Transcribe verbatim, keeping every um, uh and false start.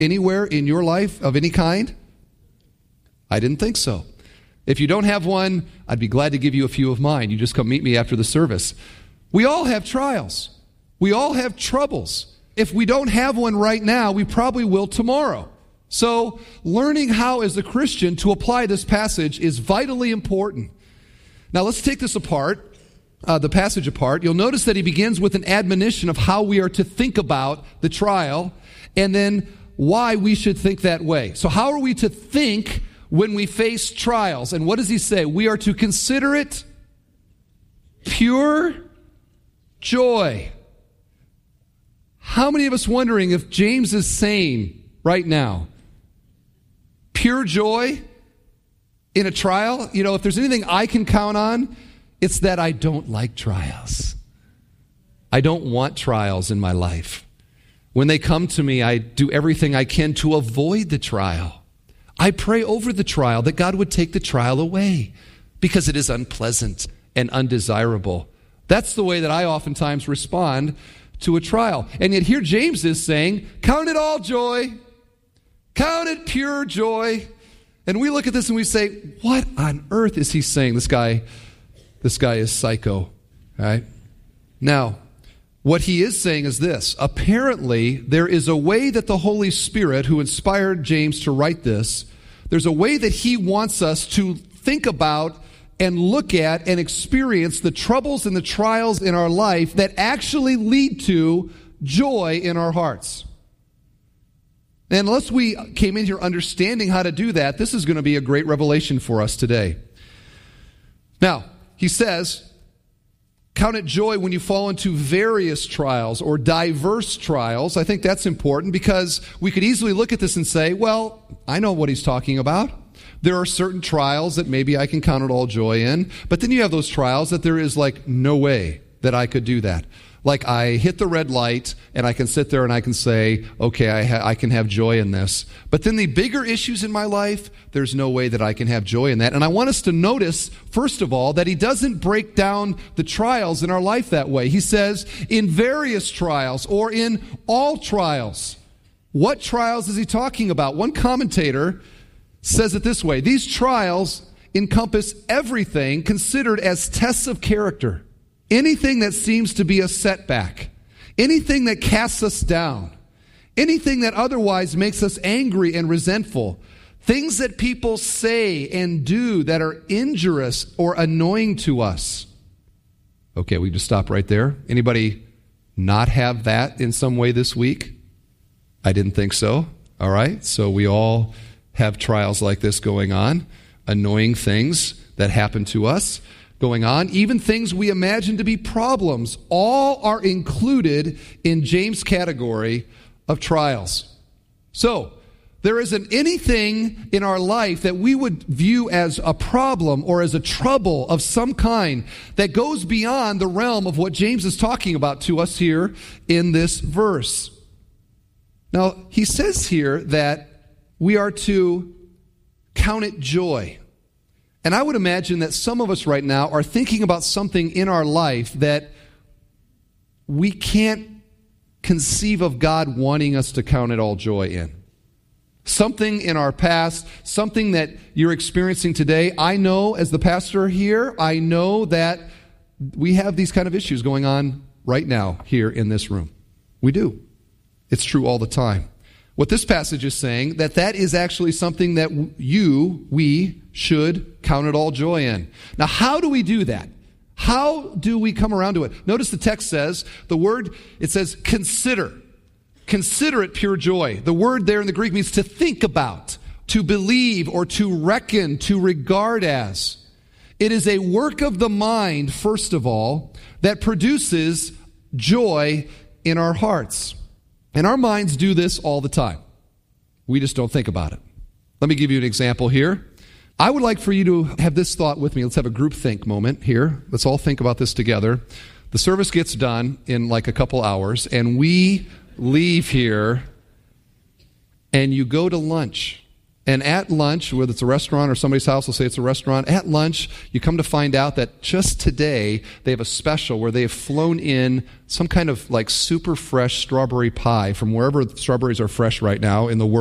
anywhere in your life of any kind? I didn't think so. If you don't have one, I'd be glad to give you a few of mine. You just come meet me after the service. We all have trials. We all have troubles. If we don't have one right now, we probably will tomorrow. So learning how as a Christian to apply this passage is vitally important. Now let's take this apart, uh, the passage apart. You'll notice that he begins with an admonition of how we are to think about the trial and then why we should think that way. So how are we to think when we face trials? And what does he say? We are to consider it pure joy. How many of us wondering if James is saying right now, pure joy in a trial? You know, if there's anything I can count on, it's that I don't like trials. I don't want trials in my life. When they come to me, I do everything I can to avoid the trial. I pray over the trial that God would take the trial away because it is unpleasant and undesirable. That's the way that I oftentimes respond to a trial. And yet here James is saying, count it all joy. Count it pure joy. And we look at this and we say, what on earth is he saying? This guy, this guy is psycho. Right? Now, what he is saying is this. Apparently, there is a way that the Holy Spirit, who inspired James to write this, there's a way that he wants us to think about and look at and experience the troubles and the trials in our life that actually lead to joy in our hearts. And unless we came in here understanding how to do that, this is going to be a great revelation for us today. Now, he says, count it joy when you fall into various trials or diverse trials. I think that's important because we could easily look at this and say, well, I know what he's talking about. There are certain trials that maybe I can count it all joy in, but then you have those trials that there is like no way that I could do that. Like I hit the red light and I can sit there and I can say, okay, I, ha- I can have joy in this. But then the bigger issues in my life, there's no way that I can have joy in that. And I want us to notice, first of all, that he doesn't break down the trials in our life that way. He says in various trials or in all trials. What trials is he talking about? One commentator says it this way: these trials encompass everything considered as tests of character. Anything that seems to be a setback, anything that casts us down, anything that otherwise makes us angry and resentful, things that people say and do that are injurious or annoying to us. Okay, we just stop right there. Anybody not have that in some way this week? I didn't think so. All right, so we all have trials like this going on, annoying things that happen to us going on, even things we imagine to be problems, all are included in James' category of trials. So, there isn't anything in our life that we would view as a problem or as a trouble of some kind that goes beyond the realm of what James is talking about to us here in this verse. Now, he says here that we are to count it joy. And I would imagine that some of us right now are thinking about something in our life that we can't conceive of God wanting us to count it all joy in. Something in our past, something that you're experiencing today. I know as the pastor here, I know that we have these kind of issues going on right now here in this room. We do. It's true all the time. What this passage is saying, that that is actually something that you, we, should count it all joy in. Now, how do we do that? How do we come around to it? Notice the text says, the word, it says consider. Consider it pure joy. The word there in the Greek means to think about, to believe, or to reckon, to regard as. It is a work of the mind, first of all, that produces joy in our hearts. And our minds do this all the time. We just don't think about it. Let me give you an example here. I would like for you to have this thought with me. Let's have a group think moment here. Let's all think about this together. The service gets done in like a couple hours, and we leave here, and you go to lunch. And at lunch, whether it's a restaurant or somebody's house will say it's a restaurant, at lunch, you come to find out that just today they have a special where they have flown in some kind of like super fresh strawberry pie from wherever strawberries are fresh right now in the world.